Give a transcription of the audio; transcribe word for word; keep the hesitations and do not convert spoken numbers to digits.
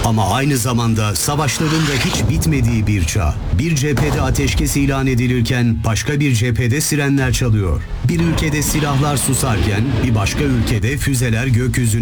Ama aynı zamanda savaşların da hiç bitmediği bir çağ. Bir cephede ateşkes ilan edilirken başka bir cephede sirenler çalıyor. Bir ülkede silahlar susarken bir başka ülkede füzeler gökyüzüne